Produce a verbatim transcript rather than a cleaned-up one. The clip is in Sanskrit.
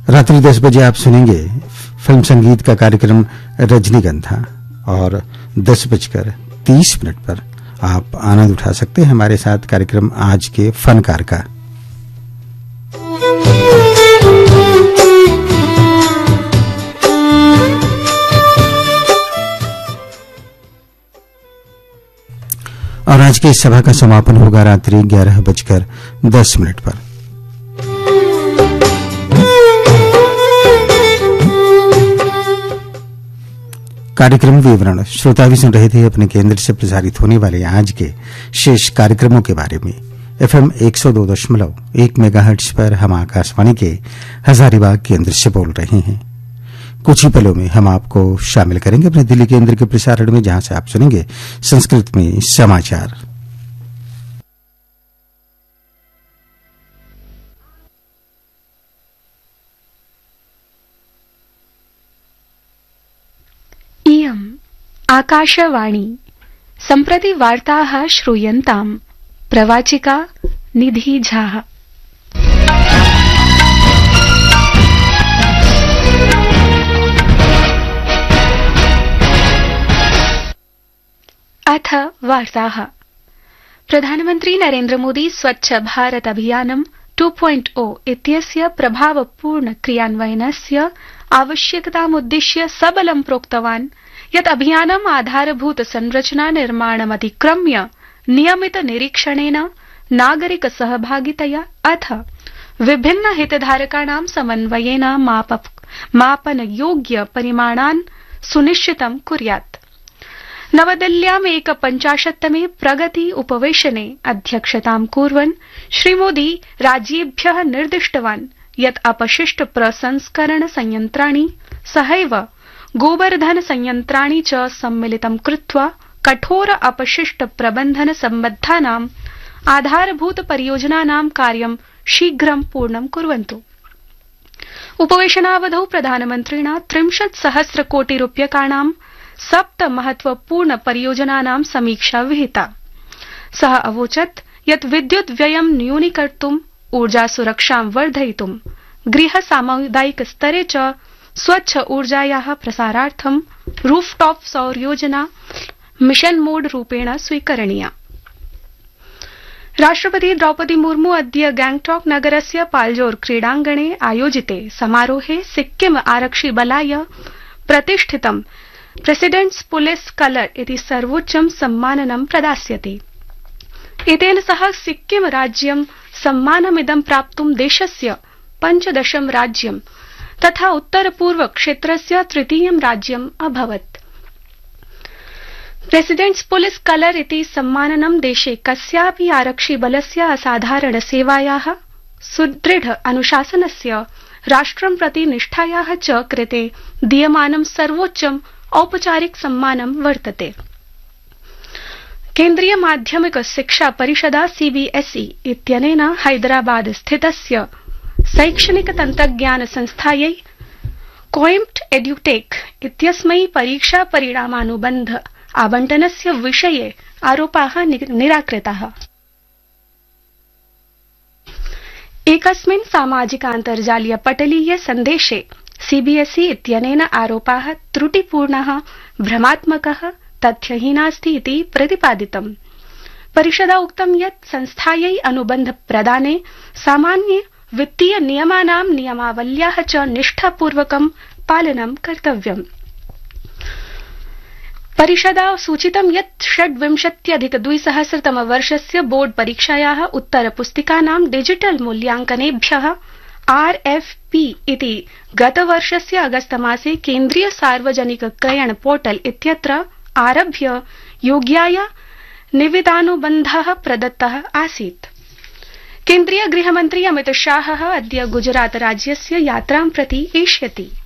रात्रि दस बजे आप सुनेंगे फिल्म संगीत का कार्यक्रम रजनीगंधा और दस बजकर तीस मिनट पर आप आनंद उठा सकते हैं हमारे साथ कार्यक्रम आज के फनकार का। और आज के इस सभा का समापन होगा रात्रि ग्यारह बजकर दस मिनट पर। कार्यक्रम विवरण श्रोता भी सुन रहे थे अपने केंद्र से प्रसारित होने वाले आज के शेष कार्यक्रमों के बारे में। एफएम एक सौ दो दशमलव एक मेगाहर्ट्ज पर हम आकाशवाणी के हजारीबाग केंद्र से बोल रहे हैं। कुछ ही पलों में हम आपको शामिल करेंगे अपने दिल्ली केंद्र के प्रसारण में, जहां से आप सुनेंगे संस्कृत में समाचार। इयम् आकाशवाणी। सम्प्रति वार्ताः श्रूयन्ताम्। प्रवाचिका निधि झा। अथ वार्ताः। प्रधानमन्त्री नरेन्द्र मोदी स्वच्छ भारत अभियानं टू पॉइंट ओ इत्यस्य प्रभावपूर्ण क्रियान्वयनस्य आवश्यकतामुद्दिश्य सबलं प्रोक्तवान् यत् अभियानम् आधारभूत संरचना निर्माणमतिक्रम्य नियमित निरीक्षणेन नागरिक सहभागितया अथ विभिन्न हितधारकाणां समन्वयेन मापनयोग्य परिमाणान् सुनिश्चितं कुर्यात्। नवदिल्ल्याम् एकपञ्चाशत्तमे प्रगति उपवेशने अध्यक्षतां कुर्वन् श्रीमोदी राज्येभ्यः निर्दिष्टवान् यत् अपशिष्ट प्रसंस्करण संयन्त्राणि सहैव गोबर्धन संयन्त्राणि च सम्मिलितं कृत्वा कठोर अपशिष्ट प्रबन्धन सम्बद्धानाम् आधारभूत परियोजनानां कार्यं शीघ्रं पूर्णं कुर्वन्तु। उपवेशनावधौ प्रधानमन्त्रिणा त्रिंशत् सहस्र कोटि रूप्यकाणां सप्त महत्वपूर्ण परियोजनानां समीक्षा विहिता। सः अवोचत् यत् विद्युत् व्ययं न्यूनीकर्तुम्, ऊर्जा सुरक्षां वर्धयितुं, गृह सामुदायिक स्तरे च स्वच्छ ऊर्जायाः प्रसारार्थं रूफटॉप सौर योजना मिशन मोड रूपेण स्वीकरणीया। राष्ट्रपति द्रौपदी मुर्मू अद्य गैंगटॉक नगरस्य पाल्जोर क्रीडाङ्गणे आयोजिते समारोहे सिक्किम आरक्षिबलाय प्रतिष्ठितं प्रेसिडेंट्स पुलिस कलर इति सर्वोच्चं सम्माननं प्रदास्यति। एतेन सह सिक्किम राज्यं सम्मानमिदं प्राप्तुं देशस्य पञ्चदशं राज्यं तथा उत्तर पूर्व क्षेत्रस्य तृतीयं राज्यम् अभवत्। प्रेसिडेंट्स पुलिस कलर इति सम्माननं देशे कस्यापि आरक्षिबलस्य असाधारण सेवायाः, सुदृढ अनुशासनस्य, राष्ट्रं प्रति निष्ठायाः च कृते दीयमानं सर्वोच्चं औपचारिक सम्मानं वर्तते। केन्द्रीय माध्यमिक शिक्षा परिषदा सीबीएसई इत्यनेन हैदराबाद स्थितस्य शैक्षणिक तन्त्रज्ञान संस्थायै कोइम्प्ट एड्युटेक इत्यस्मै परीक्षा परिणामानुबन्ध आवंटनस्य विषये आरोपाः निराकृताः। एकस्मिन् सामाजिकान्तर्जालीय पटलीय सन्देशे सीबीएसई इत्यनेन आरोपाः त्रुटिपूर्णः, भ्रमात्मकः, तथ्यहीनास्ति इति प्रतिपादितम्। परिषदा उक्तं यत् संस्थायै अनुबन्ध प्रदाने सामान्य वित्तीय नियमानां नियमावल्याः च निष्ठापूर्वकं पालनं कर्तव्यम्। परिषदा सूचितं यत् षड्विंशत्यधिक द्विसहस्रतम वर्षस्य बोर्ड परीक्षायाः उत्तरपुस्तिकानां डिजिटल मूल्यांकनेभ्यः आरएफपी इति गतवर्षस्य अगस्तमासे केन्द्रीय सार्वजनिक क्रयण पोर्टल इत्यत्र आरभ्य योग्याय निविदानुबन्धः प्रदत्तः आसीत्। केन्द्रीय गृहमन्त्री अमित शाहः अद्य गुजरात राज्यस्य यात्रां प्रति एष्यति।